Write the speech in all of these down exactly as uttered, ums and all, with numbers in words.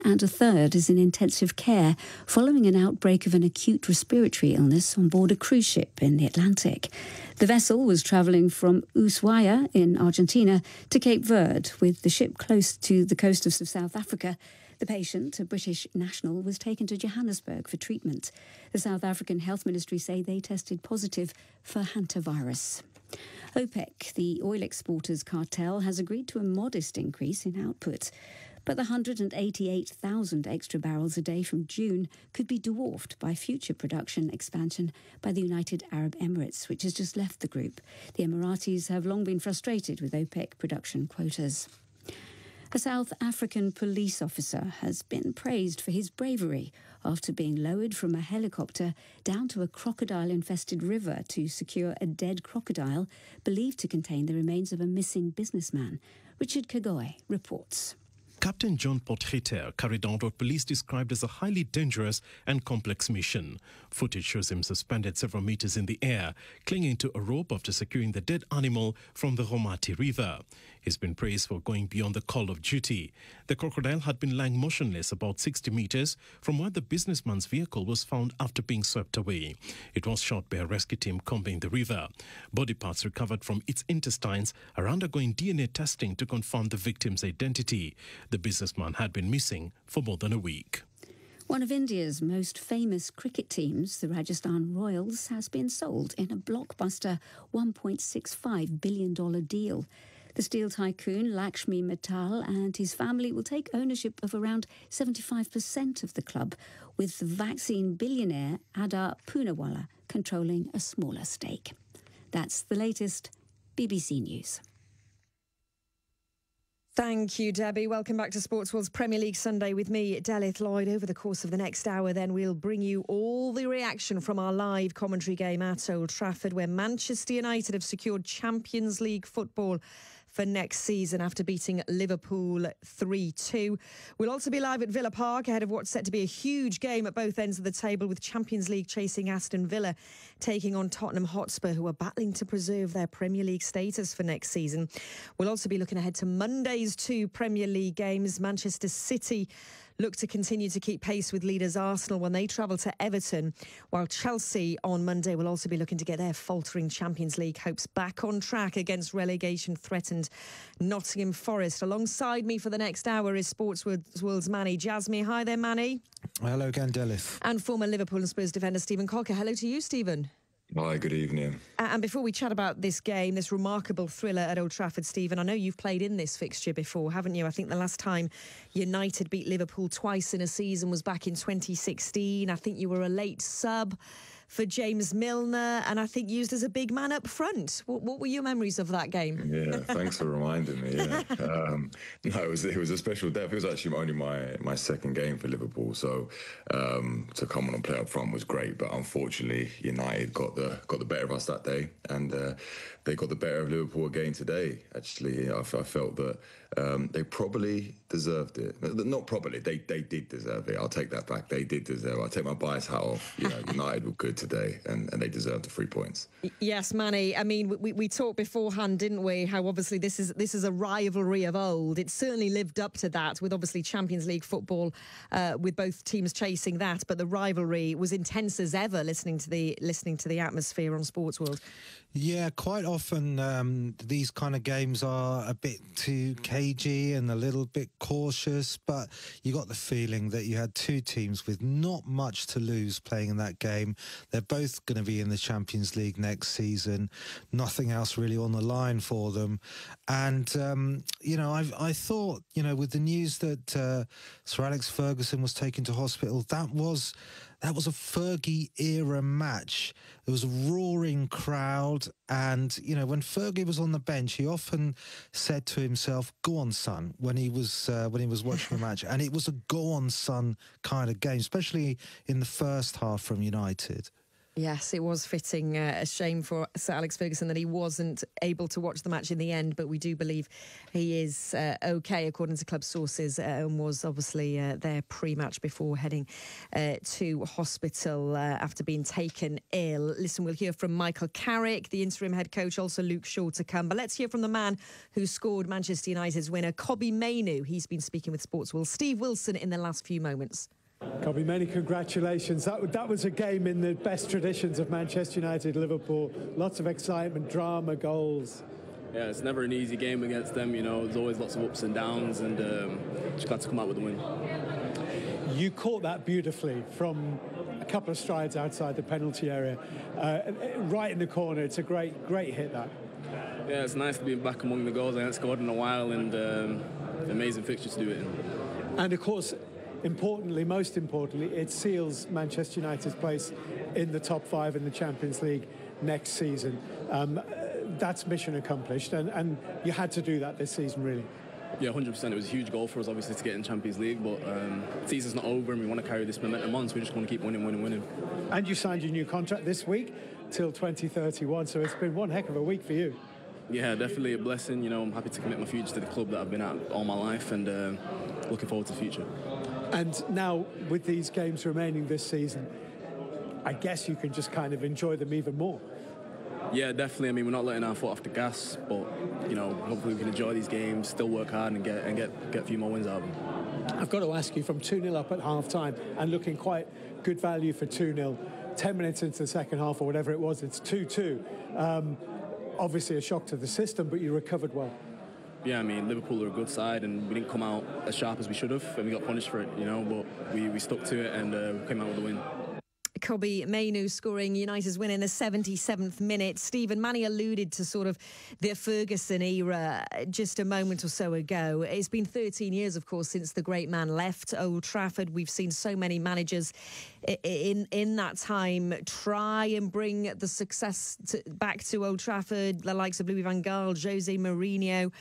and a third is in intensive care following an outbreak of an acute respiratory illness on board a cruise ship in the Atlantic. The vessel was travelling from Ushuaia in Argentina to Cape Verde, with the ship close to the coast of South Africa. The patient, a British national, was taken to Johannesburg for treatment. The South African Health Ministry say they tested positive for hantavirus. OPEC, the oil exporters cartel, has agreed to a modest increase in output. But the one hundred eighty-eight thousand extra barrels a day from June could be dwarfed by future production expansion by the United Arab Emirates, which has just left the group. The Emiratis have long been frustrated with OPEC production quotas. A South African police officer has been praised for his bravery after being lowered from a helicopter down to a crocodile-infested river to secure a dead crocodile believed to contain the remains of a missing businessman. Richard Kagoy reports. Captain John Potgieter carried out what police described as a highly dangerous and complex mission. Footage shows him suspended several meters in the air, clinging to a rope after securing the dead animal from the Romati River. He's been praised for going beyond the call of duty. The crocodile had been lying motionless about sixty meters from where the businessman's vehicle was found after being swept away. It was shot by a rescue team combing the river. Body parts recovered from its intestines are undergoing D N A testing to confirm the victim's identity. The businessman had been missing for more than a week. One of India's most famous cricket teams, the Rajasthan Royals, has been sold in a blockbuster one point six five billion dollars deal. The steel tycoon Lakshmi Mittal and his family will take ownership of around seventy-five percent of the club, with the vaccine billionaire Adar Poonawalla controlling a smaller stake. That's the latest. B B C News. Thank you, Debbie. Welcome back to Sportsworld's Premier League Sunday with me, Delith Lloyd. Over the course of the next hour, then, we'll bring you all the reaction from our live commentary game at Old Trafford, where Manchester United have secured Champions League football for next season after beating Liverpool three two. We'll also be live at Villa Park ahead of what's set to be a huge game at both ends of the table, with Champions League chasing Aston Villa taking on Tottenham Hotspur, who are battling to preserve their Premier League status for next season. We'll also be looking ahead to Monday's two Premier League games. Manchester City look to continue to keep pace with leaders Arsenal when they travel to Everton, while Chelsea on Monday will also be looking to get their faltering Champions League hopes back on track against relegation-threatened Nottingham Forest. Alongside me for the next hour is Sportsworld's Manny Jasmy. Hi there, Manny. Hello again, Delith. And former Liverpool and Spurs defender Stephen Cocker. Hello to you, Stephen. Hi, good evening. Uh, and before we chat about this game, this remarkable thriller at Old Trafford, Stephen, I know you've played in this fixture before, haven't you? I think the last time United beat Liverpool twice in a season was back in twenty sixteen. I think you were a late sub for James Milner, and I think used as a big man up front. What, what were your memories of that game? Yeah, thanks for reminding me. Yeah, um, no, it was it was a special day. It was actually only my my second game for Liverpool, so um, to come on and play up front was great. But unfortunately, United got the got the better of us that day, and uh, they got the better of Liverpool again today. Actually, I, I felt that um, they probably deserved it. Not probably, they they did deserve it. I'll take that back. They did deserve it. I'll take my bias hat off. You know, United were good today, and, and they deserved the three points. Yes, Manny. I mean, we, we talked beforehand, didn't we? How obviously this is this is a rivalry of old. It certainly lived up to that, with obviously Champions League football, uh, with both teams chasing that. But the rivalry was intense as ever. Listening to the listening to the atmosphere on Sportsworld. Yeah, quite often um, these kind of games are a bit too cagey and a little bit cautious, but you got the feeling that you had two teams with not much to lose playing in that game. They're both going to be in the Champions League next season. Nothing else really on the line for them. And, um, you know, I, I thought, you know, with the news that uh, Sir Alex Ferguson was taken to hospital, that was... That was a Fergie-era match. There was a roaring crowd, and, you know, when Fergie was on the bench, he often said to himself, "Go on, son," when he was uh, when he was watching the match. And it was a go on, son kind of game, especially in the first half from United. Yes, it was fitting. Uh, a shame for Sir Alex Ferguson that he wasn't able to watch the match in the end, but we do believe he is uh, okay, according to club sources, uh, and was obviously uh, there pre-match before heading uh, to hospital uh, after being taken ill. Listen, we'll hear from Michael Carrick, the interim head coach, also Luke Shaw to come. But let's hear from the man who scored Manchester United's winner, Kobbie Mainoo. He's been speaking with Sportsworld Steve Wilson in the last few moments. Kobbie, many congratulations. That, that was a game in the best traditions of Manchester United, Liverpool. Lots of excitement, drama, goals. Yeah, it's never an easy game against them, you know. There's always lots of ups and downs, and um, just glad to come out with the win. You caught that beautifully from a couple of strides outside the penalty area, uh, right in the corner. It's a great, great hit, that. Yeah, it's nice to be back among the goals I haven't scored in a while, and um, amazing fixture to do it in. And of course, importantly, most importantly, it seals Manchester United's place in the top five in the Champions League next season. Um, that's mission accomplished, and, and you had to do that this season, really. Yeah, one hundred percent. It was a huge goal for us, obviously, to get in Champions League, but um, the season's not over and we want to carry this momentum on, so we just want to keep winning, winning, winning. And you signed your new contract this week till twenty thirty-one, so it's been one heck of a week for you. Yeah, definitely a blessing. You know, I'm happy to commit my future to the club that I've been at all my life, and uh, looking forward to the future. And now, with these games remaining this season, I guess you can just kind of enjoy them even more. Yeah, definitely. I mean, we're not letting our foot off the gas, but, you know, hopefully we can enjoy these games, still work hard and get and get, get a few more wins out of them. I've got to ask you, from two nil up at half-time and looking quite good value for two nil, ten minutes into the second half or whatever it was, it's two two. Um, obviously a shock to the system, but you recovered well. Yeah, I mean, Liverpool are a good side, and we didn't come out as sharp as we should have, and we got punished for it, you know, but we, we stuck to it and uh, we came out with a win. Kobbie Mainoo scoring United's win in the seventy-seventh minute. Stephen, Manny alluded to sort of the Ferguson era just a moment or so ago. It's been thirteen years, of course, since the great man left Old Trafford. We've seen so many managers in in that time try and bring the success to, back to Old Trafford, the likes of Louis van Gaal, Jose Mourinho.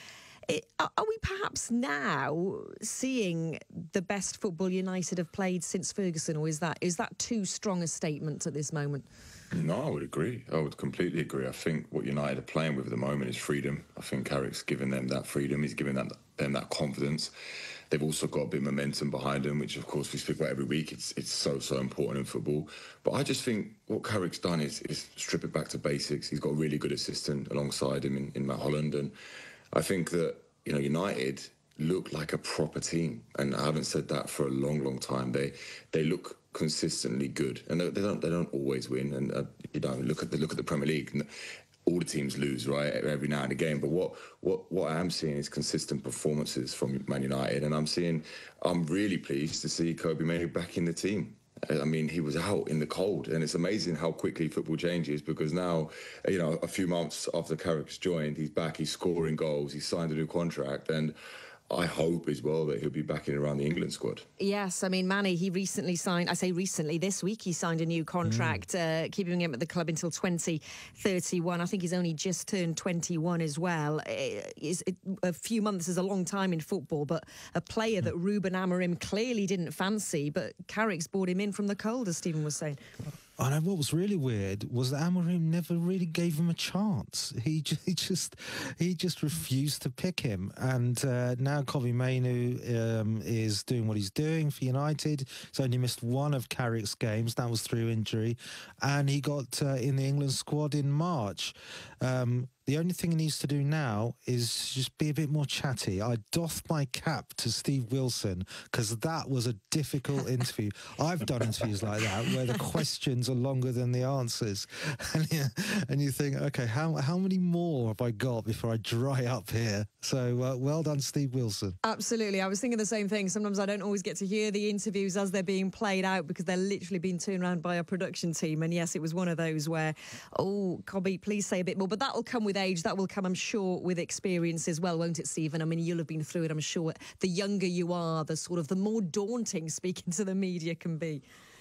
Are we perhaps now seeing the best football United have played since Ferguson, or is that is that too strong a statement at this moment? No, I would agree. I would completely agree. I think what United are playing with at the moment is freedom. I think Carrick's given them that freedom. He's giving them, them that confidence. They've also got a bit of momentum behind them, which, of course, we speak about every week. It's it's so, so important in football. But I just think what Carrick's done is, is strip it back to basics. He's got a really good assistant alongside him in, in Matt Holland, and I think that, you know, United look like a proper team, and I haven't said that for a long, long time. They they look consistently good, and they, they don't they don't always win. And uh, you know, look at the look at the Premier League. All the teams lose, right, every now and again. But what what what I am seeing is consistent performances from Man United, and I'm seeing I'm really pleased to see Kobbie Mainoo back in the team. I mean, he was out in the cold, and it's amazing how quickly football changes, because now, you know, a few months after Carrick's joined, he's back, he's scoring goals, he's signed a new contract, and I hope as well that he'll be back in around the England squad. Yes, I mean, Manny, he recently signed, I say recently, this week he signed a new contract, mm. uh, keeping him at the club until twenty thirty-one. I think he's only just turned twenty-one as well. It, it, a few months is a long time in football, but a player that Ruben Amorim clearly didn't fancy, but Carrick's brought him in from the cold, as Stephen was saying. I know what was really weird was that Amorim never really gave him a chance. He, he just he just refused to pick him. And uh, now Kobbie Mainoo um, is doing what he's doing for United. He's only missed one of Carrick's games. That was through injury. And he got uh, in the England squad in March. Um, The only thing he needs to do now is just be a bit more chatty. I doff my cap to Steve Wilson, because that was a difficult interview. I've done interviews like that where the questions are longer than the answers. And you, and you think, OK, how, how many more have I got before I dry up here? So uh, well done, Steve Wilson. Absolutely. I was thinking the same thing. Sometimes I don't always get to hear the interviews as they're being played out, because they're literally being turned around by our production team. And yes, it was one of those where, oh, Kobbie, please say a bit more. But that will come with age. That will come, I'm sure, with experience as well, won't it, Stephen? I mean, you'll have been through it, I'm sure. The younger you are, the sort of the more daunting speaking to the media can be.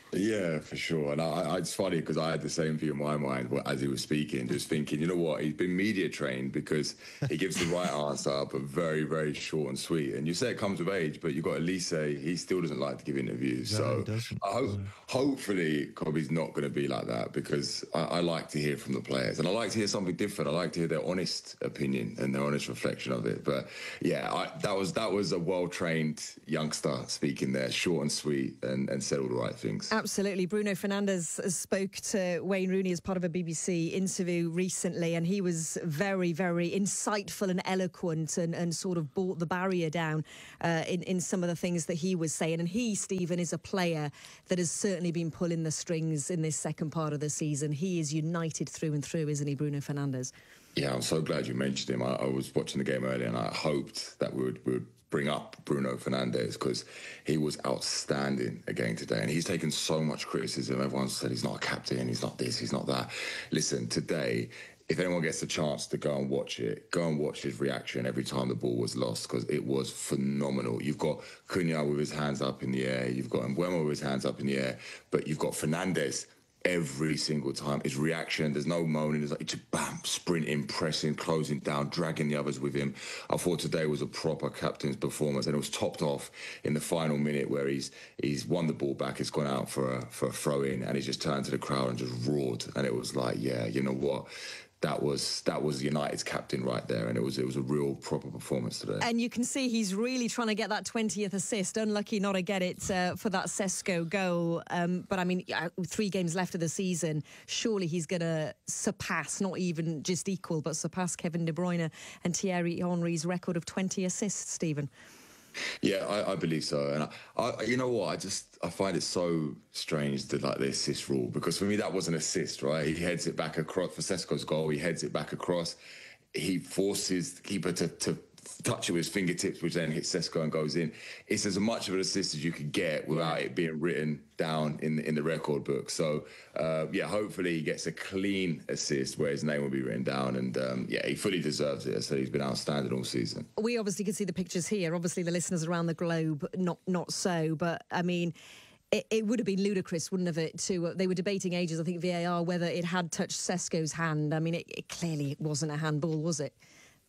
Yeah, for sure. And I, I, it's funny because I had the same view in my mind as he was speaking, just thinking, you know what, he's been media trained because he gives the right answer, but very, very short and sweet. And you say it comes with age, but you've got Elise, he still doesn't like to give interviews. No, so I hope, hopefully Kobbie's not going to be like that, because I, I like to hear from the players. And I like to hear something different. I like to hear their honest opinion and their honest reflection of it. But yeah, I, that was that was a well-trained youngster speaking there, short and sweet, and, and said all the right things. Absolutely. Bruno Fernandes spoke to Wayne Rooney as part of a B B C interview recently, and he was very, very insightful and eloquent, and, and sort of brought the barrier down uh, in, in some of the things that he was saying. And he, Stephen, is a player that has certainly been pulling the strings in this second part of the season. He is united through and through, isn't he, Bruno Fernandes? Yeah, I'm so glad you mentioned him. I, I was watching the game earlier and I hoped that we would, we would bring up Bruno Fernandes, because he was outstanding again today. And he's taken so much criticism. Everyone said he's not a captain, he's not this, he's not that. Listen, today, if anyone gets a chance to go and watch it, go and watch his reaction every time the ball was lost, because it was phenomenal. You've got Cunha with his hands up in the air, you've got Mbeumo with his hands up in the air, but you've got Fernandes every single time. His reaction, there's no moaning, there's like just bam, sprinting, pressing, closing down, dragging the others with him. I thought today was a proper captain's performance, and it was topped off in the final minute where he's he's won the ball back, it's gone out for a, for a throw-in, and he just turned to the crowd and just roared. And it was like, yeah, you know what? That was that was United's captain right there, and it was it was a real proper performance today. And you can see he's really trying to get that twentieth assist. Unlucky not to get it uh, for that Sesko goal. Um, but I mean, three games left of the season. Surely he's going to surpass, not even just equal, but surpass Kevin De Bruyne and Thierry Henry's record of twenty assists, Stephen. Yeah, I, I believe so. And I, I, you know what? I just I find it so strange that like the assist rule, because for me that was an assist, right? He heads it back across for Sesko's goal. He heads it back across. He forces the keeper to, to touch it with his fingertips, which then hits Sesko and goes in. It's as much of an assist as you could get without it being written down in the, in the record book. So uh, yeah, hopefully he gets a clean assist where his name will be written down, and um, yeah, he fully deserves it. I said he's been outstanding all season. We obviously can see the pictures here. Obviously the listeners around the globe not not so, but I mean, It, it would have been ludicrous, wouldn't have it? To uh, they were debating ages, I think V A R, whether it had touched Sesko's hand. I mean, it, it clearly wasn't a handball, was it?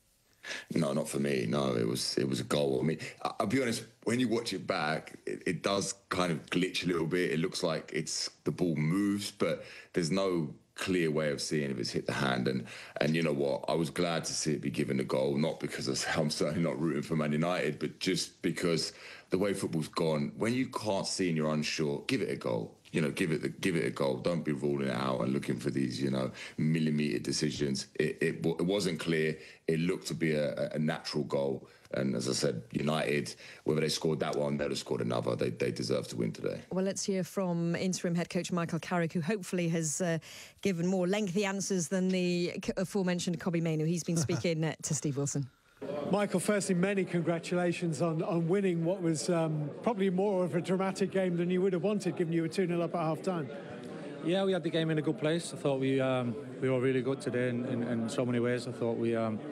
No, not for me. No, it was it was a goal. I mean, I'll be honest, when you watch it back, it, it does kind of glitch a little bit. It looks like it's the ball moves, but there's no clear way of seeing if it's hit the hand. And and you know what? I was glad to see it be given a goal, not because I'm certainly not rooting for Man United, but just because the way football's gone, when you can't see and you're unsure, give it a goal. You know, give it the, give it a goal. Don't be ruling it out and looking for these, you know, millimetre decisions. It, it it wasn't clear. It looked to be a, a natural goal. And as I said, United, whether they scored that one, they'd have scored another. They they deserve to win today. Well, let's hear from interim head coach Michael Carrick, who hopefully has uh, given more lengthy answers than the aforementioned Kobbie Mainoo. He's been speaking uh, to Steve Wilson. Michael, firstly, many congratulations on, on winning what was um, probably more of a dramatic game than you would have wanted, given you were two nil up at half-time. Yeah, we had the game in a good place. I thought we um, we were really good today in, in, in so many ways. I thought we um,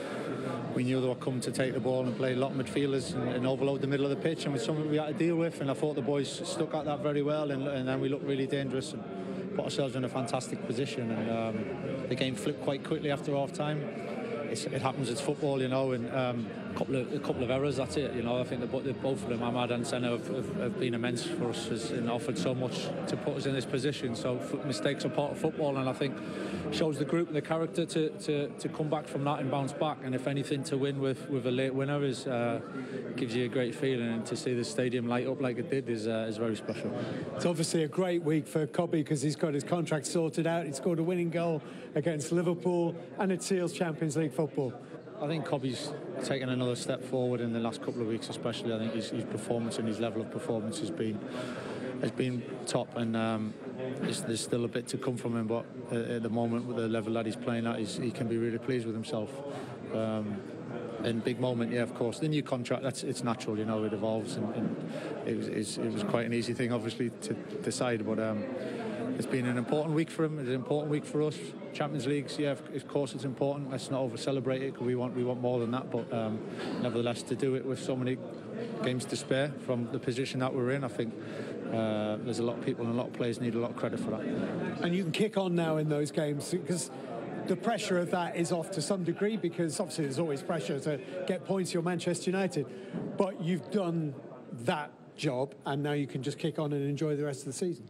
we knew they were coming to take the ball and play a lot of midfielders and, and overload the middle of the pitch, and it's something we had to deal with. And I thought the boys stuck at that very well, and, and then we looked really dangerous and put ourselves in a fantastic position. And um, the game flipped quite quickly after half-time. It's, it happens, it's football, you know, and um, a couple of a couple of errors, that's it, you know. I think that both of them, Ahmad and Senna, have, have, have been immense for us and offered so much to put us in this position. So mistakes are part of football, and I think shows the group and the character to, to, to come back from that and bounce back. And if anything, to win with, with a late winner is uh, gives you a great feeling, and to see the stadium light up like it did is uh, is very special. It's obviously a great week for Kobbie because he's got his contract sorted out. He scored a winning goal against Liverpool, and it seals Champions League football. I think Kobbie's taken another step forward in the last couple of weeks, especially. I think his, his performance and his level of performance has been has been top, and um, there's, there's still a bit to come from him. But at the moment, with the level that he's playing at, he's, he can be really pleased with himself. Um, and big moment, yeah, of course. The new contract, that's it's natural, you know, it evolves, and, and it was it's, it was quite an easy thing, obviously, to decide. But um, it's been an important week for him. It's an important week for us. Champions Leagues, yeah, of course it's important. Let's not over celebrate it, because we want we want more than that. But um, nevertheless, to do it with so many games to spare from the position that we're in. I think uh, there's a lot of people and a lot of players need a lot of credit for that. And you can kick on now in those games because the pressure of that is off to some degree, because obviously there's always pressure to get points. You're Manchester United, but you've done that job and now you can just kick on and enjoy the rest of the season.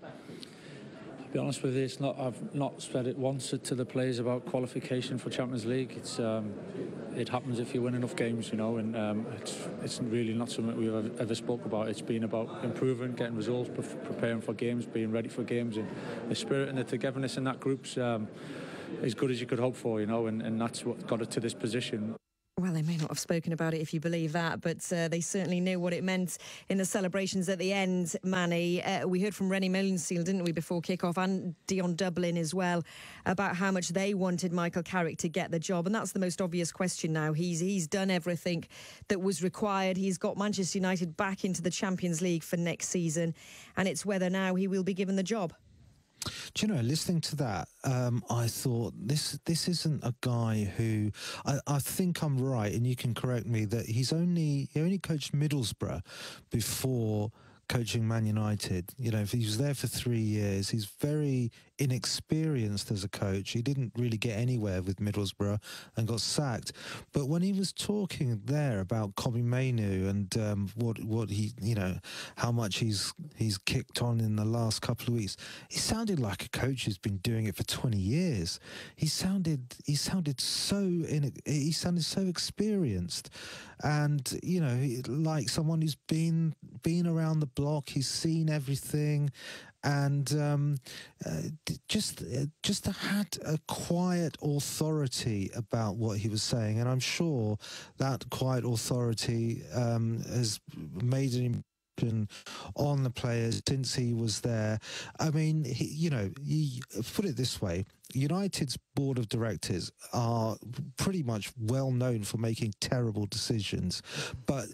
To be honest with you, it's not, I've not said it once to the players about qualification for Champions League. It's um, it happens if you win enough games, you know, and um, it's it's really not something we've ever, ever spoke about. It's been about improving, getting results, pre preparing for games, being ready for games, and the spirit and the togetherness in that group's um, as good as you could hope for, you know, and, and that's what got it to this position. Well, they may not have spoken about it if you believe that, but uh, they certainly knew what it meant in the celebrations at the end, Manny. Uh, we heard from Rennie Molensteele, didn't we, before kick-off, and Dion Dublin as well, about how much they wanted Michael Carrick to get the job. And that's the most obvious question now. He's, he's done everything that was required. He's got Manchester United back into the Champions League for next season, and it's whether now he will be given the job. Do you know, listening to that, um, I thought this this isn't a guy who I, I think I'm right, and you can correct me, that he's only he only coached Middlesbrough before coaching Man United. You know, he was there for three years. He's very inexperienced as a coach. He didn't really get anywhere with Middlesbrough and got sacked. But when he was talking there about Kobbie Mainoo and um, what what he, you know, how much he's he's kicked on in the last couple of weeks, he sounded like a coach who's been doing it for twenty years. He sounded he sounded so in he sounded so experienced, and you know, like someone who's been been around the block. He's seen everything. And um, uh, just uh, just had a quiet authority about what he was saying, and I'm sure that quiet authority um, has made an impression on the players since he was there. I mean, he, you know, he, put it this way: United's board of directors are pretty much well known for making terrible decisions, but.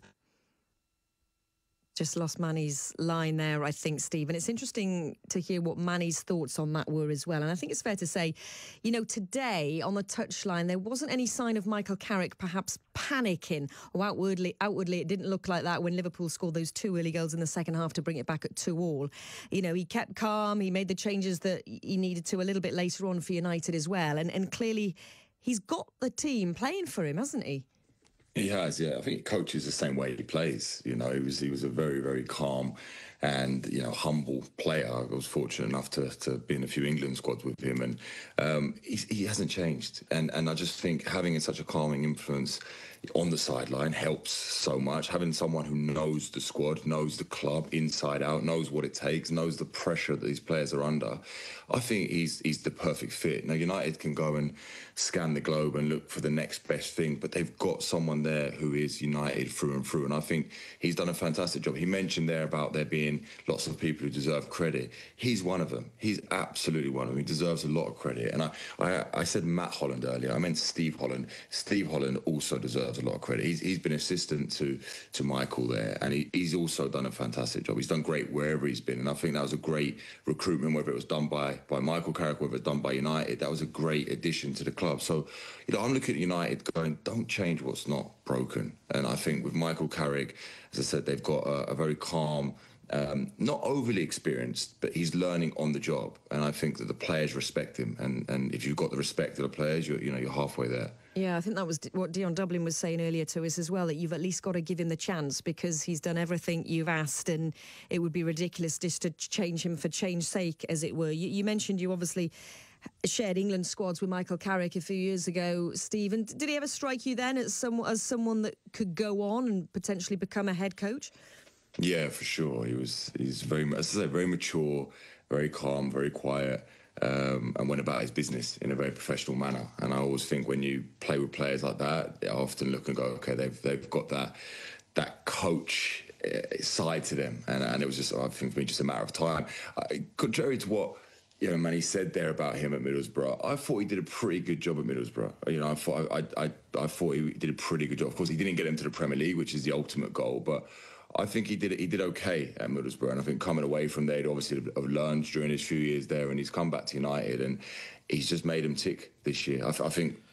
Just lost Manny's line there, I think, Steve. And it's interesting to hear what Manny's thoughts on that were as well. And I think it's fair to say, you know, today on the touchline, there wasn't any sign of Michael Carrick perhaps panicking. Or outwardly, outwardly, it didn't look like that when Liverpool scored those two early goals in the second half to bring it back at two all. You know, he kept calm. He made the changes that he needed to a little bit later on for United as well. And, and clearly, he's got the team playing for him, hasn't he? He has, yeah. I think he coaches the same way he plays. You know, he was he was a very, very calm and, you know, humble player. I was fortunate enough to, to be in a few England squads with him, and um, he, he hasn't changed. And and I just think having such a calming influence on the sideline helps so much. Having someone who knows the squad, knows the club inside out, knows what it takes, knows the pressure that these players are under. I think he's he's the perfect fit. Now, United can go and scan the globe and look for the next best thing, but they've got someone there who is United through and through. And I think he's done a fantastic job. He mentioned there about there being lots of people who deserve credit. He's one of them. He's absolutely one of them. He deserves a lot of credit. And I, I, I said Matt Holland earlier. I meant Steve Holland. Steve Holland also deserves a lot of credit. He's, he's been assistant to to Michael there, and he, he's also done a fantastic job. He's done great wherever he's been, and I think that was a great recruitment, whether it was done by, by Michael Carrick, whether it was done by United. That was a great addition to the club. So, you know, I'm looking at United going, don't change what's not broken. And I think with Michael Carrick, as I said, they've got a, a very calm, Um, not overly experienced, but he's learning on the job, and I think that the players respect him. And, and if you've got the respect of the players, you're, you know, you're halfway there. Yeah, I think that was what Dion Dublin was saying earlier to us as well, that you've at least got to give him the chance because he's done everything you've asked, and it would be ridiculous just to change him for change's sake, as it were. You, you mentioned you obviously shared England squads with Michael Carrick a few years ago, Stephen. Did he ever strike you then as, some, as someone that could go on and potentially become a head coach? Yeah, for sure. He was. He's very, as I say, very mature, very calm, very quiet, um, and went about his business in a very professional manner. And I always think when you play with players like that, I often look and go, okay, they've they've got that that coach side to them, and and it was just, I think, for me, just a matter of time. I, contrary to what, you know, Manny said there about him at Middlesbrough, I thought he did a pretty good job at Middlesbrough. You know, I thought I I I thought he did a pretty good job. Of course, he didn't get him to the Premier League, which is the ultimate goal, but I think he did he did okay at Middlesbrough, and I think coming away from there, he'd obviously have learned during his few years there, and he's come back to United, and he's just made him tick this year. I, th I think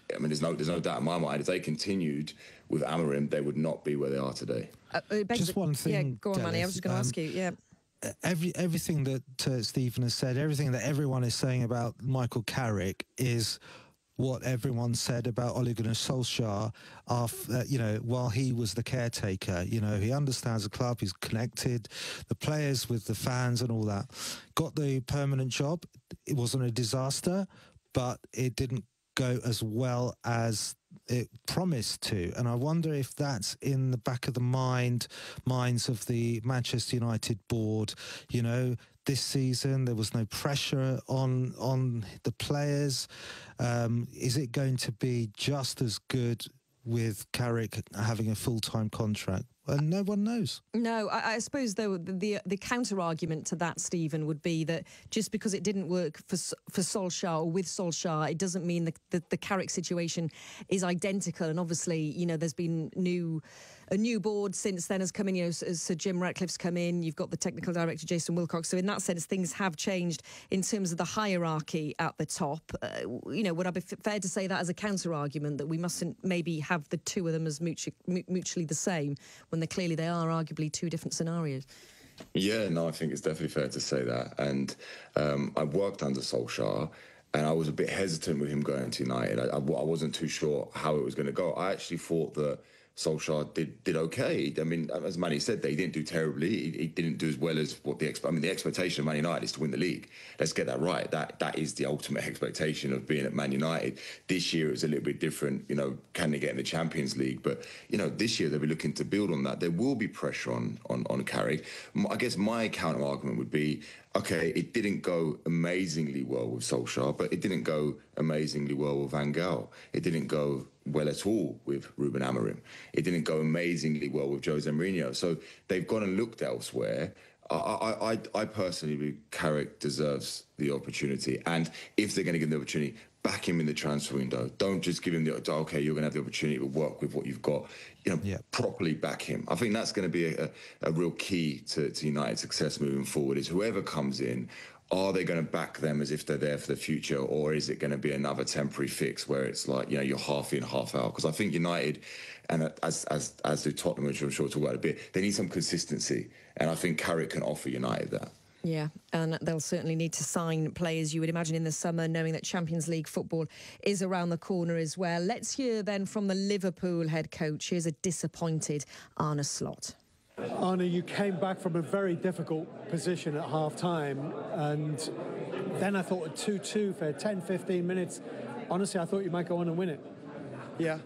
I mean, there's no there's no doubt in my mind, if they continued with Amorim, they would not be where they are today. Uh, Just one thing. Yeah, go on, Dennis. Manny. I was just going to um, ask you. Yeah. Every everything that uh, Stephen has said, everything that everyone is saying about Michael Carrick is what everyone said about Ole Gunnar Solskjaer, after, uh, you know, while he was the caretaker. You know, he understands the club, he's connected, the players with the fans and all that. Got the permanent job. It wasn't a disaster, but it didn't go as well as it promised to. And I wonder if that's in the back of the mind, minds of the Manchester United board. You know, this season there was no pressure on on the players. Um, is it going to be just as good with Carrick having a full-time contract? And no one knows. No, I, I suppose though the, the the counter argument to that, Stephen, would be that just because it didn't work for for Solskjaer or with Solskjaer, it doesn't mean that the, the Carrick situation is identical. And obviously, you know, there's been new a new board since then has come in. You know, Sir Jim Ratcliffe's come in. You've got the technical director Jason Wilcox. So in that sense, things have changed in terms of the hierarchy at the top. Uh, you know, would I be fair to say that as a counter argument that we mustn't maybe have the two of them as mutually, mutually the same when they clearly they are arguably two different scenarios? Yeah, no, I think it's definitely fair to say that. And um, I worked under Solskjaer, and I was a bit hesitant with him going to United. I, I, I wasn't too sure how it was going to go. I actually thought that Solskjaer did did okay. I mean, as Manny said, they didn't do terribly. He, he didn't do as well as what the I mean, the expectation of Man United is to win the league. Let's get that right. That that is the ultimate expectation of being at Man United. This year it was a little bit different. You know, can they get in the Champions League? But you know, this year they'll be looking to build on that. There will be pressure on on on Carrick. I guess my counter argument would be, okay, it didn't go amazingly well with Solskjaer, but it didn't go amazingly well with Van Gaal. It didn't go well at all with Ruben Amorim. It didn't go amazingly well with Jose Mourinho. So they've gone and looked elsewhere. I, I, I, I personally believe Carrick deserves the opportunity. And if they're going to give him the opportunity, back him in the transfer window. Don't just give him the, okay, you're going to have the opportunity to work with what you've got. You know, yeah. Properly back him. I think that's going to be a, a real key to, to United's success moving forward, is whoever comes in, are they going to back them as if they're there for the future, or is it going to be another temporary fix where it's like, you know, you're half in, half out? Because I think United, and as as as do Tottenham, which I'm sure we'll talk about a bit, they need some consistency, and I think Carrick can offer United that. Yeah, and they'll certainly need to sign players, you would imagine, in the summer, knowing that Champions League football is around the corner as well. Let's hear then from the Liverpool head coach. Here's a disappointed Arne Slot. Arne, you came back from a very difficult position at half-time, and then I thought at two two for ten, fifteen minutes, honestly, I thought you might go on and win it. Yeah,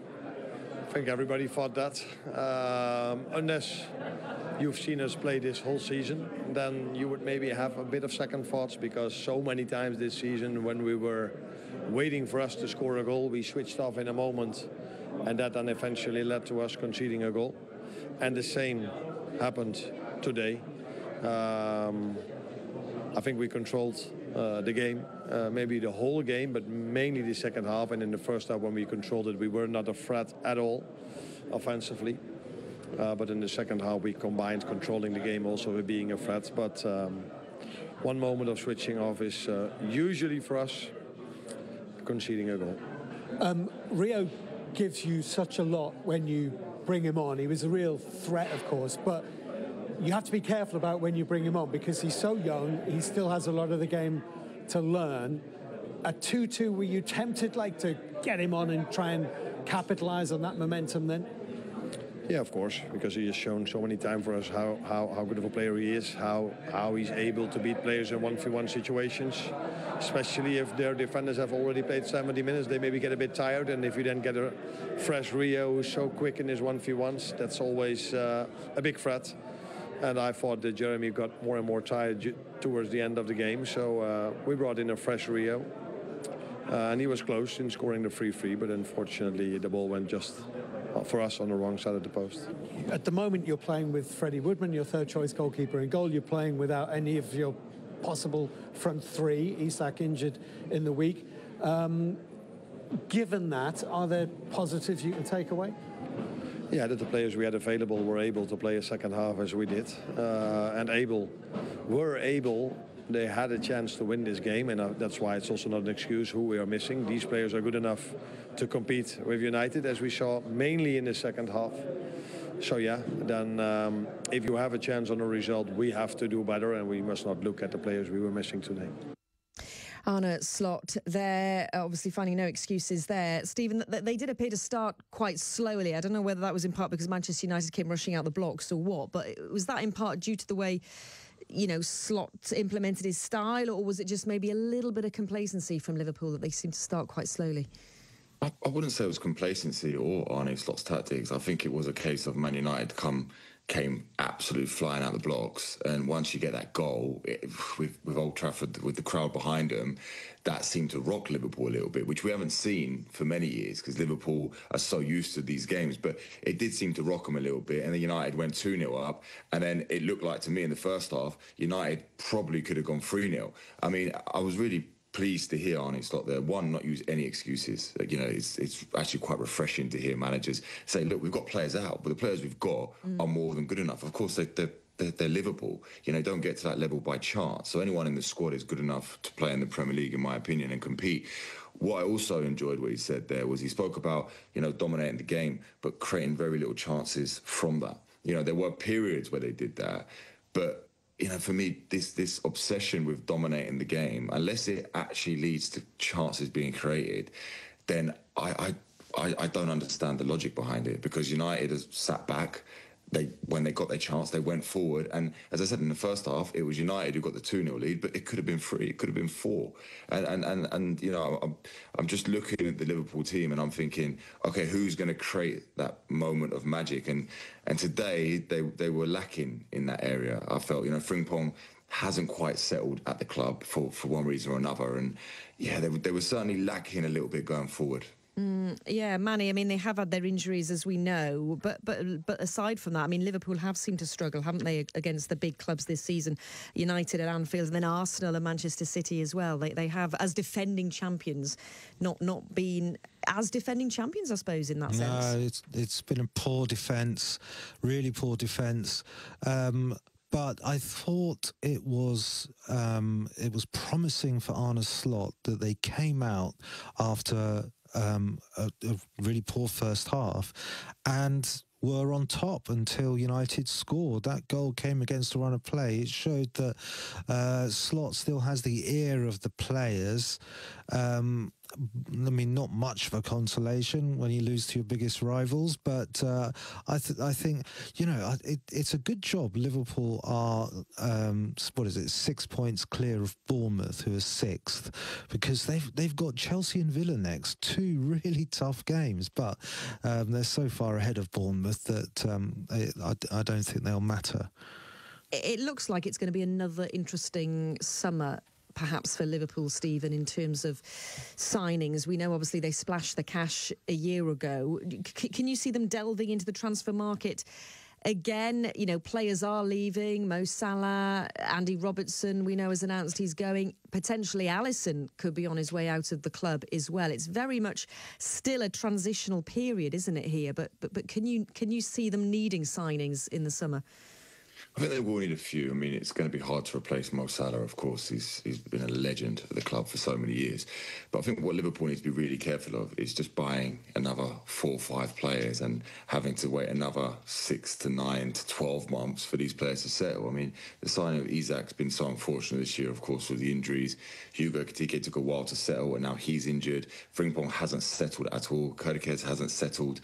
I think everybody thought that. Um, unless you've seen us play this whole season, then you would maybe have a bit of second thoughts, because so many times this season when we were waiting for us to score a goal, we switched off in a moment, and that then eventually led to us conceding a goal. And the same happened today. Um, I think we controlled uh, the game, uh, maybe the whole game, but mainly the second half. And in the first half, when we controlled it, we were not a threat at all offensively. Uh, but in the second half, we combined controlling the game also with being a threat. But um, one moment of switching off is uh, usually for us conceding a goal. Um, Rio gives you such a lot when you bring him on. He was a real threat, of course, but you have to be careful about when you bring him on, because he's so young. He still has a lot of the game to learn. At two two, were you tempted like to get him on and try and capitalize on that momentum then? Yeah, of course, because he has shown so many times for us how, how, how good of a player he is, how how he's able to beat players in one v one situations, especially if their defenders have already played seventy minutes. They maybe get a bit tired, and if you then get a fresh Rio who's so quick in his one v ones, that's always uh, a big threat. And I thought that Jeremy got more and more tired towards the end of the game, so uh, we brought in a fresh Rio. Uh, and he was close in scoring the three three, but unfortunately the ball went just uh, for us on the wrong side of the post. At the moment you're playing with Freddie Woodman, your third choice goalkeeper in goal. You're playing without any of your possible front three. Isak injured in the week. Um, given that, are there positives you can take away? Yeah, that the players we had available were able to play a second half as we did, uh, and able were able they had a chance to win this game, and uh, that's why it's also not an excuse who we are missing. These players are good enough to compete with United, as we saw mainly in the second half. So yeah, then um, if you have a chance on a result, we have to do better, and we must not look at the players we were missing today. Arne Slot there, obviously finding no excuses there. Stephen, they did appear to start quite slowly. I don't know whether that was in part because Manchester United came rushing out the blocks or what, but was that in part due to the way, you know, Slot implemented his style, or was it just maybe a little bit of complacency from Liverpool that they seemed to start quite slowly? I, I wouldn't say it was complacency or Arne Slot's tactics. I think it was a case of Man United come came absolutely flying out the blocks, and once you get that goal it, with, with Old Trafford, with the crowd behind them, that seemed to rock Liverpool a little bit, which we haven't seen for many years because Liverpool are so used to these games, but it did seem to rock them a little bit, and then United went two nil up, and then it looked like to me in the first half United probably could have gone three nil. I mean, I was really pleased to hear Arne Slot there. One, not use any excuses. You know, it's it's actually quite refreshing to hear managers say, look, we've got players out, but the players we've got mm. are more than good enough. Of course, they, they're, they're, they're Liverpool. You know, don't get to that level by chance. So anyone in the squad is good enough to play in the Premier League, in my opinion, and compete. What I also enjoyed what he said there was he spoke about, you know, dominating the game, but creating very little chances from that. You know, there were periods where they did that, but you know, for me, this this obsession with dominating the game, unless it actually leads to chances being created, then I I, I don't understand the logic behind it, because United has sat back. They, when they got their chance, they went forward. And as I said, in the first half, it was United who got the two nil lead, but it could have been three, it could have been four. And, and, and, and you know, I'm, I'm just looking at the Liverpool team and I'm thinking, okay, who's going to create that moment of magic? And and today, they, they were lacking in that area. I felt, you know, Frimpong hasn't quite settled at the club for, for one reason or another. And yeah, they, they were certainly lacking a little bit going forward. Mm, yeah, Manny, I mean, they have had their injuries, as we know, but but but aside from that, I mean, Liverpool have seemed to struggle, haven't they, against the big clubs this season? United at Anfield, and then Arsenal and Manchester City as well. They they have, as defending champions, not not been as defending champions, I suppose, in that no, sense. No, it's it's been a poor defence, really poor defence. Um, But I thought it was um, it was promising for Arne Slot that they came out after um, a, a really poor first half and were on top until United scored. That goal came against a run of play. It showed that uh, Slot still has the ear of the players. Um, I mean, not much of a consolation when you lose to your biggest rivals, but uh, I, th- I think, you know, it, it's a good job. Liverpool are, um, what is it, six points clear of Bournemouth, who are sixth, because they've they've got Chelsea and Villa next, two really tough games, but um, they're so far ahead of Bournemouth that um, it, I, I don't think they'll matter. It looks like it's going to be another interesting summer, perhaps, for Liverpool, Stephen, in terms of signings. We know, obviously, they splashed the cash a year ago. C- can you see them delving into the transfer market again? You know, players are leaving. Mo Salah, Andy Robertson, we know, has announced he's going. Potentially Alisson could be on his way out of the club as well. It's very much still a transitional period, isn't it, here? But but, but can you can you see them needing signings in the summer? I think they will need a few. I mean, it's going to be hard to replace Mo Salah, of course. He's he's been a legend at the club for so many years. But I think what Liverpool needs to be really careful of is just buying another four or five players and having to wait another six to nine to twelve months for these players to settle. I mean, the signing of Isak's been so unfortunate this year, of course, with the injuries. Hugo Ekitike took a while to settle, and now he's injured. Frimpong hasn't settled at all. Kerkez hasn't settled.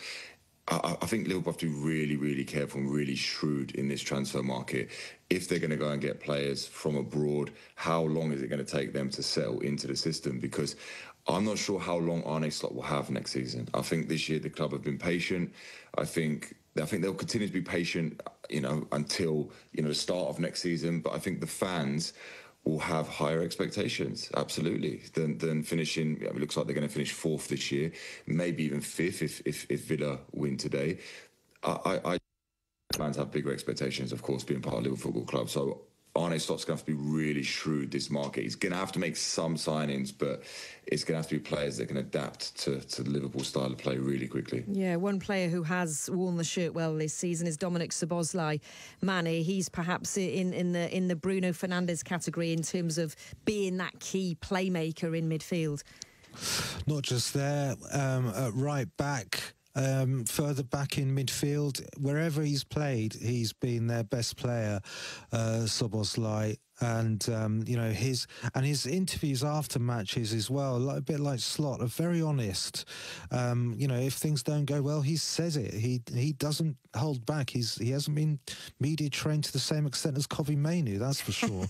I, I think Liverpool have to be really, really careful and really shrewd in this transfer market. If they're going to go and get players from abroad, how long is it going to take them to settle into the system? Because I'm not sure how long Arne Slot will have next season. I think this year the club have been patient. I think I think they'll continue to be patient, you know, until, you know, the start of next season. But I think the fans will have higher expectations, absolutely, than than finishing. It looks like they're going to finish fourth this year, maybe even fifth if if, if Villa win today. I, I, I fans have bigger expectations, of course, being part of Liverpool Football Club. So Arne Slot's going to have to be really shrewd this market. He's going to have to make some signings, but it's going to have to be players that can adapt to, to the Liverpool style of play really quickly. Yeah, one player who has worn the shirt well this season is Dominic Szoboszlai. Manny, he's perhaps in, in the in the Bruno Fernandes category in terms of being that key playmaker in midfield. Not just there, um, at right back. Um, further back in midfield, wherever he's played, he's been their best player, uh, Szoboszlai. And, um, you know, his and his interviews after matches as well, like, a bit like Slot, are very honest. Um, you know, if things don't go well, he says it. He he doesn't hold back. He's He hasn't been media trained to the same extent as Kobbie Mainoo, that's for sure.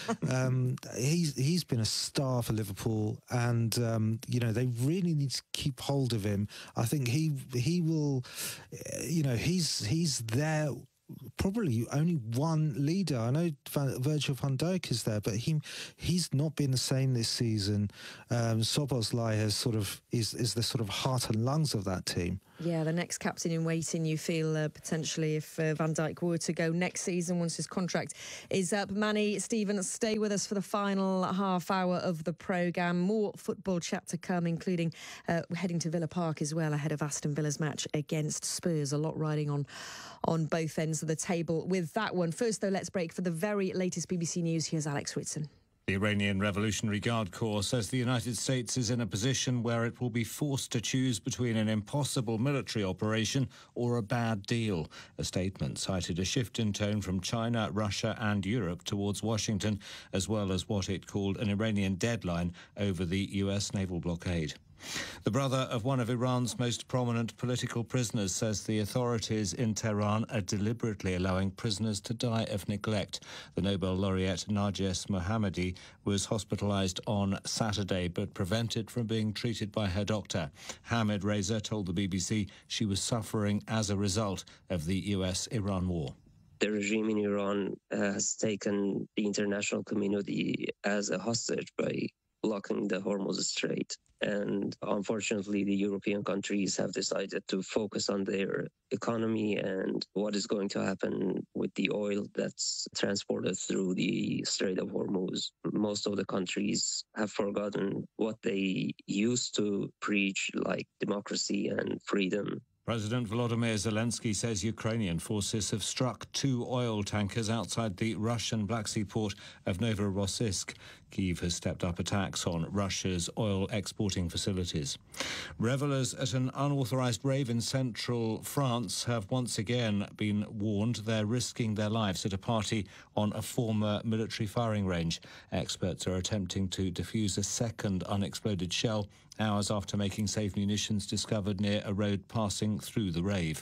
um, he's, he's been a star for Liverpool, and, um, you know, they really need to keep hold of him. I think he he will, you know, he's he's there. Probably only one leader. I know Van, Virgil van Dijk is there, but he he's not been the same this season. Um, Szoboszlai has sort of is is the sort of heart and lungs of that team. Yeah, the next captain in waiting, you feel, uh, potentially, if uh, Van Dijk were to go next season once his contract is up. Manny, Stephen, stay with us for the final half hour of the programme. More football chat to come, including uh, heading to Villa Park as well ahead of Aston Villa's match against Spurs. A lot riding on on both ends of the table with that one. First, though, let's break for the very latest B B C News. Here's Alex Ritson. The Iranian Revolutionary Guard Corps says the United States is in a position where it will be forced to choose between an impossible military operation or a bad deal. A statement cited a shift in tone from China, Russia and Europe towards Washington, as well as what it called an Iranian deadline over the U S naval blockade. The brother of one of Iran's most prominent political prisoners says the authorities in Tehran are deliberately allowing prisoners to die of neglect. The Nobel laureate Narges Mohammadi was hospitalized on Saturday but prevented from being treated by her doctor. Hamid Reza told the B B C she was suffering as a result of the U S Iran war. The regime in Iran uh, has taken the international community as a hostage by blocking the Hormuz Strait. And unfortunately, the European countries have decided to focus on their economy and what is going to happen with the oil that's transported through the Strait of Hormuz. Most of the countries have forgotten what they used to preach, like democracy and freedom. President Volodymyr Zelensky says Ukrainian forces have struck two oil tankers outside the Russian Black Sea port of Novorossiysk. Kyiv has stepped up attacks on Russia's oil exporting facilities. Revellers at an unauthorised rave in central France have once again been warned they're risking their lives at a party on a former military firing range. Experts are attempting to defuse a second unexploded shell hours after making safe munitions discovered near a road passing through the rave.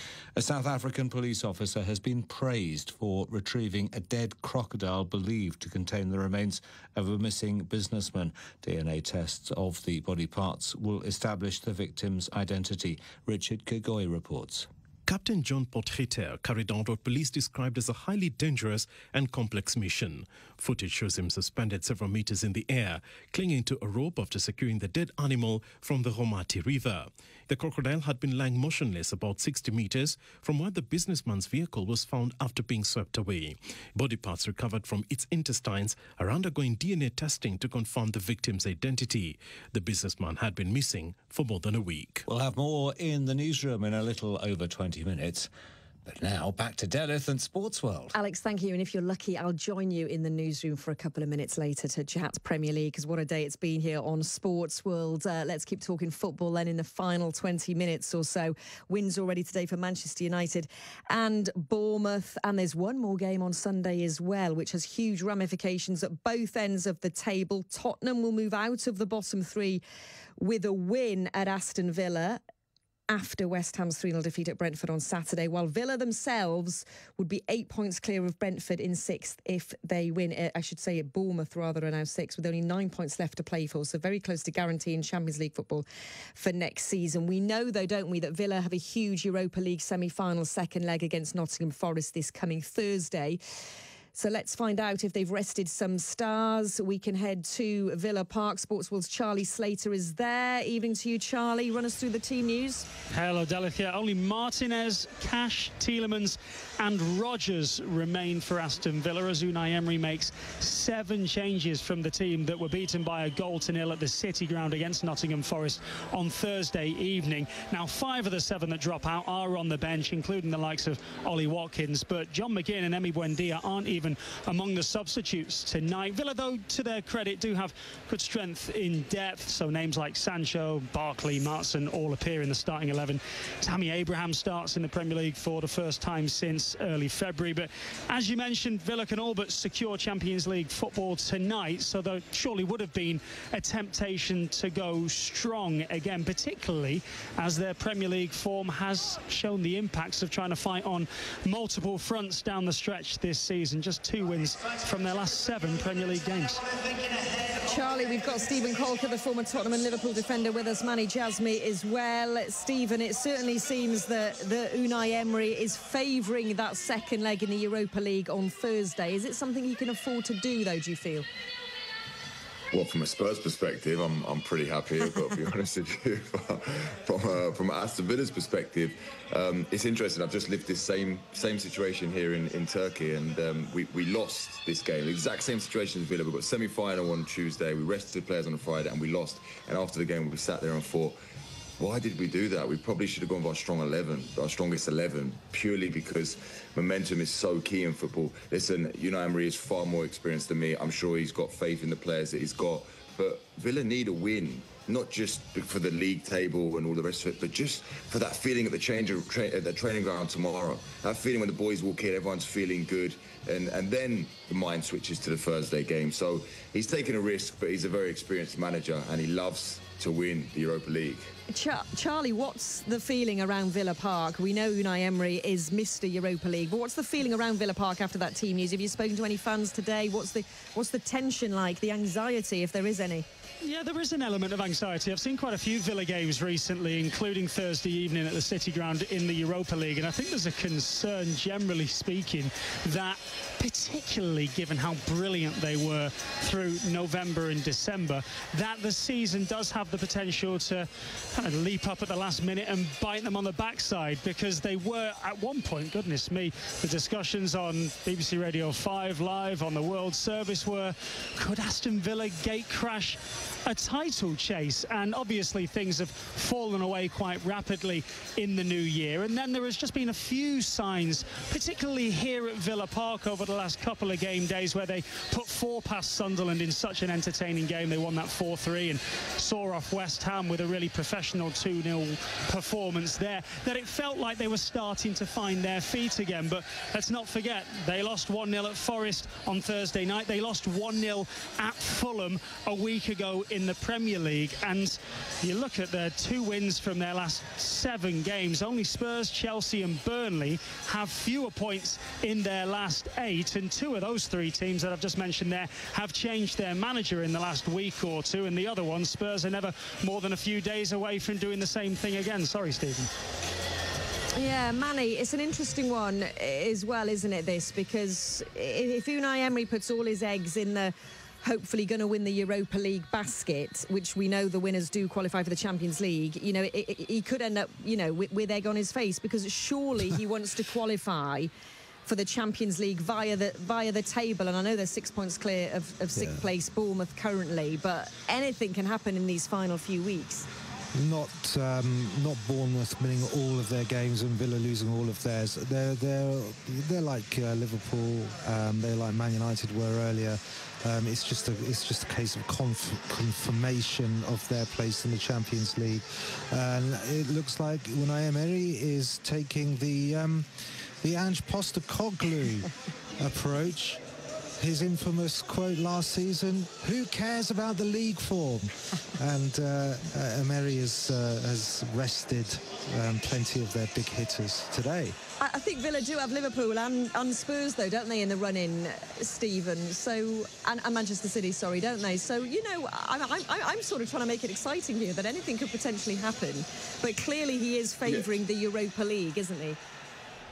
A South African police officer has been praised for retrieving a dead crocodile believed to contain the remains of a missing businessman. D N A tests of the body parts will establish the victim's identity. Richard Kagoi reports. Captain John Potgieter carried out what police described as a highly dangerous and complex mission. Footage shows him suspended several meters in the air, clinging to a rope after securing the dead animal from the Romati River. The crocodile had been lying motionless about sixty meters from where the businessman's vehicle was found after being swept away. Body parts recovered from its intestines are undergoing D N A testing to confirm the victim's identity. The businessman had been missing for more than a week. We'll have more in the newsroom in a little over twenty minutes. But now, back to Delith and Sports World. Alex, thank you. And if you're lucky, I'll join you in the newsroom for a couple of minutes later to chat Premier League, because what a day it's been here on Sports World. Uh, let's keep talking football then in the final twenty minutes or so. Wins already today for Manchester United and Bournemouth. And there's one more game on Sunday as well, which has huge ramifications at both ends of the table. Tottenham will move out of the bottom three with a win at Aston Villa after West Ham's three nil defeat at Brentford on Saturday, while Villa themselves would be eight points clear of Brentford in sixth if they win. I should say at Bournemouth rather are now sixth, with only nine points left to play for, so very close to guaranteeing Champions League football for next season. We know, though, don't we, that Villa have a huge Europa League semi-final second leg against Nottingham Forest this coming Thursday. So let's find out if they've rested some stars. We can head to Villa Park. Sportsworld's Charlie Slater is there. Evening to you, Charlie. Run us through the team news. Hello, Delith. Only Martinez, Cash, Tielemans and Rodgers remain for Aston Villa as Unai Emery makes seven changes from the team that were beaten by a goal to nil at the City Ground against Nottingham Forest on Thursday evening. Now, five of the seven that drop out are on the bench, including the likes of Ollie Watkins, but John McGinn and Emi Buendia aren't even among the substitutes tonight. Villa, though, to their credit, do have good strength in depth, so names like Sancho, Barkley, Maatsen all appear in the starting eleven. Tammy Abraham starts in the Premier League for the first time since early February, but as you mentioned, Villa can all but secure Champions League football tonight, so there surely would have been a temptation to go strong again, particularly as their Premier League form has shown the impacts of trying to fight on multiple fronts down the stretch this season. Just two wins from their last seven Premier League games. Charlie, we've got Stephen Colker, the former Tottenham and Liverpool defender, with us. Manny Jasmi as well. Stephen, it certainly seems that the Unai Emery is favouring that second leg in the Europa League on Thursday. Is it something he can afford to do, though, do you feel? Well, from a Spurs perspective, I'm I'm pretty happy. I've got to be honest with you. from uh, from Aston Villa's perspective, um, it's interesting. I've just lived this same same situation here in, in Turkey, and um, we we lost this game. The exact same situation as Villa. We got semi-final on Tuesday. We rested players on a Friday, and we lost. And after the game, we sat there and thought, why did we do that? We probably should have gone with our strong eleven, our strongest eleven, purely because momentum is so key in football. Listen, Unai Emery is far more experienced than me. I'm sure he's got faith in the players that he's got. But Villa need a win, not just for the league table and all the rest of it, but just for that feeling at the change of tra at the training ground tomorrow. That feeling when the boys walk in, everyone's feeling good, and and then the mind switches to the Thursday game. So he's taking a risk, but he's a very experienced manager, and he loves to win the Europa League. Char Charlie, what's the feeling around Villa Park? We know Unai Emery is Mister Europa League, but what's the feeling around Villa Park after that team news? Have you spoken to any fans today? What's the what's the tension like, the anxiety, if there is any? Yeah, there is an element of anxiety. I've seen quite a few Villa games recently, including Thursday evening at the City Ground in the Europa League, and I think there's a concern, generally speaking, that particularly given how brilliant they were through November and December, that the season does have the potential to kind of leap up at the last minute and bite them on the backside, because they were at one point, goodness me, the discussions on B B C Radio five Live on the World Service were, could Aston Villa gate crash a title chase? And obviously things have fallen away quite rapidly in the new year, and then there has just been a few signs, particularly here at Villa Park over the last couple of game days, where they put four past Sunderland in such an entertaining game. They won that four three and saw off West Ham with a really professional two nil performance there, that it felt like they were starting to find their feet again. But let's not forget, they lost one nil at Forest on Thursday night. They lost one nil at Fulham a week ago in the Premier League, and you look at their two wins from their last seven games. Only Spurs, Chelsea and Burnley have fewer points in their last eight, and two of those three teams that I've just mentioned there have changed their manager in the last week or two, and the other one, Spurs, are never more than a few days away from doing the same thing again. Sorry, Stephen. Yeah, Manny, it's an interesting one as well, isn't it, this? Because if Unai Emery puts all his eggs in the hopefully going to win the Europa League basket, which we know the winners do qualify for the Champions League, you know, it, it, he could end up, you know, with, with egg on his face, because surely he wants to qualify for the Champions League via the via the table. And I know they're six points clear of, of sixth yeah. place Bournemouth currently, but anything can happen in these final few weeks. Not um, not Bournemouth winning all of their games and Villa losing all of theirs. They're they're they're like uh, Liverpool. Um, they're like Man United were earlier. Um, it's just a it's just a case of conf confirmation of their place in the Champions League, and it looks like Unai Emery is taking the um, the Ange Postecoglou approach. His infamous quote last season, "Who cares about the league form?" And uh, uh, Emery has, uh, has rested um, plenty of their big hitters today. I, I think Villa do have Liverpool and, and Spurs, though, don't they, in the run-in, Stephen? So, and, and Manchester City, sorry, don't they? So, you know, I'm, I'm, I'm sort of trying to make it exciting here, that anything could potentially happen. But clearly he is favouring yeah. the Europa League, isn't he?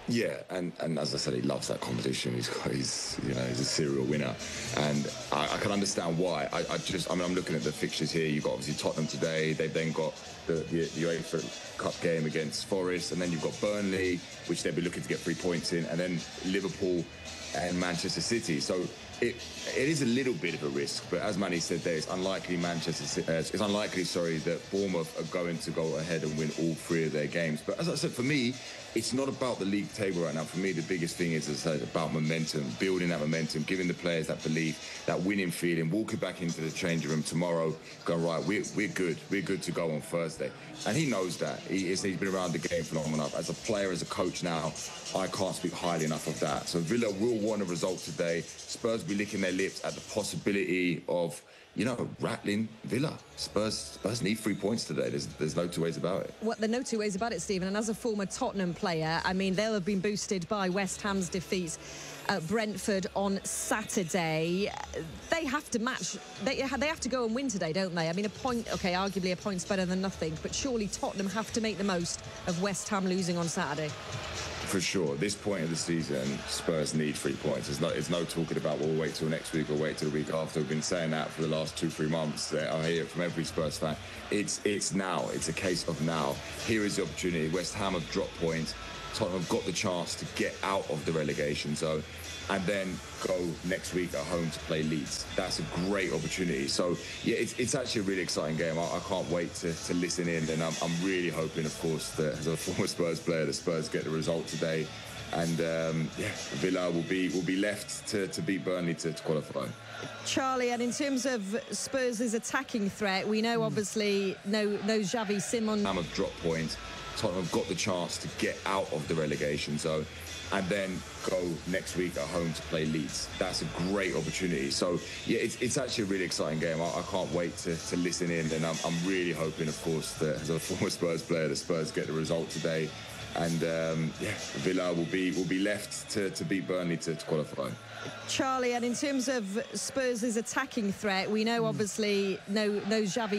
Yeah, and, and as I said, he loves that competition. He's he's you know he's a serial winner, and I, I can understand why. I, I just I mean I'm looking at the fixtures here. You've got obviously Tottenham today. They've then got the the, the UEFA Cup game against Forest, and then you've got Burnley, which they'll be looking to get three points in, and then Liverpool and Manchester City. So it it is a little bit of a risk, but as Manny said there, it's unlikely Manchester uh, it's unlikely sorry that Bournemouth are going to go ahead and win all three of their games. But as I said, for me, it's not about the league table right now. For me, the biggest thing is, as I said, about momentum, building that momentum, giving the players that belief, that winning feeling, walking back into the changing room tomorrow, going, right, we're, we're good. We're good to go on Thursday. And he knows that. He is, he's been around the game for long enough. As a player, as a coach now, I can't speak highly enough of that. So Villa will want a result today. Spurs will be licking their lips at the possibility of, you know, rattling Villa. Spurs Spurs need three points today. There's there's no two ways about it. Well, there are no two ways about it, Stephen. And as a former Tottenham player, I mean, they'll have been boosted by West Ham's defeat at Brentford on Saturday. They have to match. They they have to go and win today, don't they? I mean, a point, okay, arguably a point's better than nothing, but surely Tottenham have to make the most of West Ham losing on Saturday. For sure. This point of the season, Spurs need three points. There's no, there's no talking about, well, we'll wait till next week or wait till the week after. We've been saying that for the last two, three months. I hear it from every Spurs fan. It's it's now. It's a case of now. Here is the opportunity. West Ham have dropped points. Tottenham have got the chance to get out of the relegation zone and then go next week at home to play Leeds. That's a great opportunity. So, yeah, it's, it's actually a really exciting game. I, I can't wait to, to listen in, and I'm, I'm really hoping, of course, that as a former Spurs player, the Spurs get the result today. And, um, yeah, Villa will be will be left to, to beat Burnley to, to qualify. Charlie, and in terms of Spurs' attacking threat, we know, obviously, no, no Xavi Simons. Tottenham have dropped points. Tottenham have got the chance to get out of the relegation zone and then go next week at home to play Leeds. That's a great opportunity. So, yeah, it's, it's actually a really exciting game. I, I can't wait to, to listen in, and I'm, I'm really hoping, of course, that as a former Spurs player, the Spurs get the result today. And, um, yeah, Villa will be will be left to, to beat Burnley to, to qualify. Charlie, and in terms of Spurs' attacking threat, we know, obviously, no, no Xavi